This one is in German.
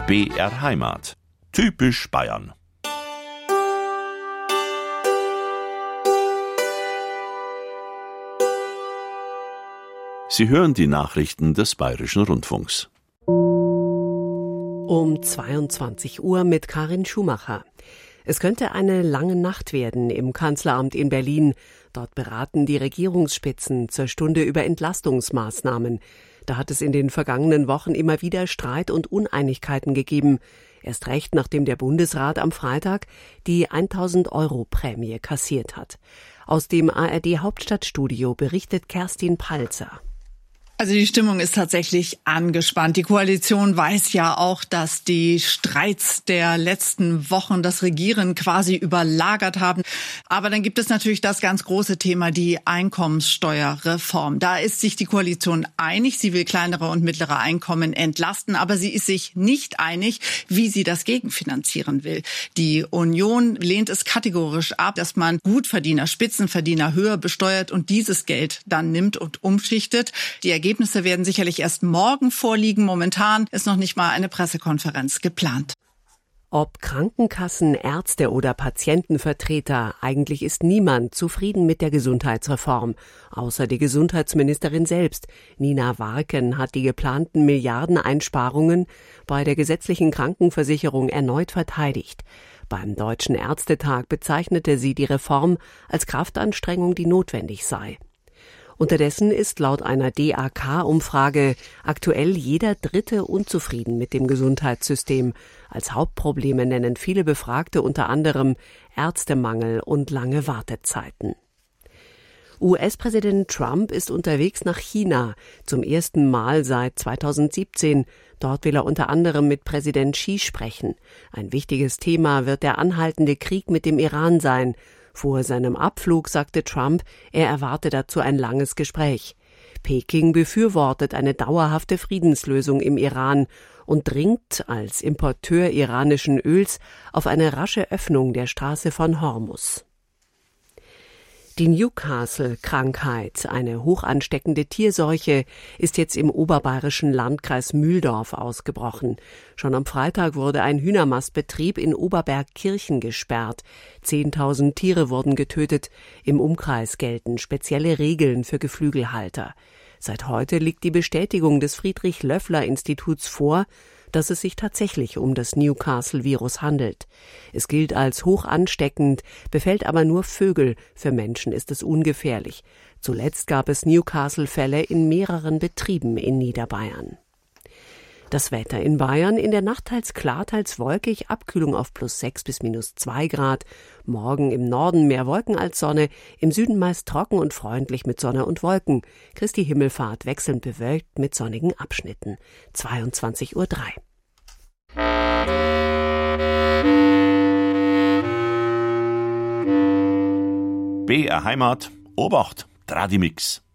BR Heimat. Typisch Bayern. Sie hören die Nachrichten des Bayerischen Rundfunks. Um 22 Uhr mit Karin Schumacher. Es könnte eine lange Nacht werden im Kanzleramt in Berlin. Dort beraten die Regierungsspitzen zur Stunde über Entlastungsmaßnahmen. Da hat es in den vergangenen Wochen immer wieder Streit und Uneinigkeiten gegeben. Erst recht, nachdem der Bundesrat am Freitag die 1.000-Euro-Prämie kassiert hat. Aus dem ARD-Hauptstadtstudio berichtet Kerstin Palzer. Also die Stimmung ist tatsächlich angespannt. Die Koalition weiß ja auch, dass die Streits der letzten Wochen das Regieren quasi überlagert haben. Aber dann gibt es natürlich das ganz große Thema, die Einkommenssteuerreform. Da ist sich die Koalition einig. Sie will kleinere und mittlere Einkommen entlasten, aber sie ist sich nicht einig, wie sie das gegenfinanzieren will. Die Union lehnt es kategorisch ab, dass man Gutverdiener, Spitzenverdiener höher besteuert und dieses Geld dann nimmt und umschichtet. Die Ergebnisse werden sicherlich erst morgen vorliegen. Momentan ist noch nicht mal eine Pressekonferenz geplant. Ob Krankenkassen, Ärzte oder Patientenvertreter, eigentlich ist niemand zufrieden mit der Gesundheitsreform, außer die Gesundheitsministerin selbst. Nina Warken hat die geplanten Milliardeneinsparungen bei der gesetzlichen Krankenversicherung erneut verteidigt. Beim Deutschen Ärztetag bezeichnete sie die Reform als Kraftanstrengung, die notwendig sei. Unterdessen ist laut einer DAK-Umfrage aktuell jeder Dritte unzufrieden mit dem Gesundheitssystem. Als Hauptprobleme nennen viele Befragte unter anderem Ärztemangel und lange Wartezeiten. US-Präsident Trump ist unterwegs nach China, zum ersten Mal seit 2017. Dort will er unter anderem mit Präsident Xi sprechen. Ein wichtiges Thema wird der anhaltende Krieg mit dem Iran sein. Vor seinem Abflug sagte Trump, er erwarte dazu ein langes Gespräch. Peking befürwortet eine dauerhafte Friedenslösung im Iran und dringt als Importeur iranischen Öls auf eine rasche Öffnung der Straße von Hormuz. Die Newcastle-Krankheit, eine hochansteckende Tierseuche, ist jetzt im oberbayerischen Landkreis Mühldorf ausgebrochen. Schon am Freitag wurde ein Hühnermastbetrieb in Oberbergkirchen gesperrt. 10.000 Tiere wurden getötet. Im Umkreis gelten spezielle Regeln für Geflügelhalter. Seit heute liegt die Bestätigung des Friedrich-Löffler-Instituts vor, dass es sich tatsächlich um das Newcastle-Virus handelt. Es gilt als hoch ansteckend, befällt aber nur Vögel. Für Menschen ist es ungefährlich. Zuletzt gab es Newcastle-Fälle in mehreren Betrieben in Niederbayern. Das Wetter in Bayern: in der Nacht teils klar, teils wolkig, Abkühlung auf +6 bis -2 Grad. Morgen im Norden mehr Wolken als Sonne, im Süden meist trocken und freundlich mit Sonne und Wolken. Christi Himmelfahrt wechselnd bewölkt mit sonnigen Abschnitten. 22:03 Uhr. BR Heimat. Obacht, Tradimix.